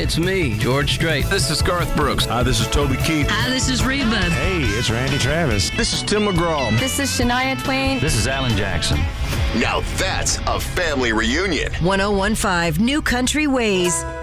it's me, George Strait. This is Garth Brooks. Hi, this is Toby Keith. Hi, this is Reba. Hey, it's Randy Travis. This is Tim McGraw. This is Shania Twain. This is Alan Jackson. Now that's a family reunion. 101.5 New Country Ways.